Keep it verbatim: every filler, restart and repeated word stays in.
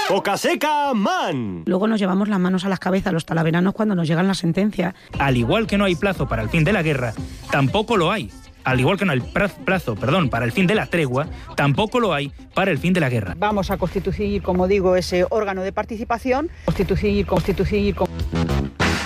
Boca Seca Man. Luego nos llevamos las manos a las cabezas los talaveranos cuando nos llegan las sentencias. Al igual que no hay plazo para el fin de la guerra, tampoco lo hay. Al igual que no hay plazo, perdón, para el fin de la tregua, tampoco lo hay para el fin de la guerra. Vamos a constituir, como digo, ese órgano de participación. Constituir, constituir...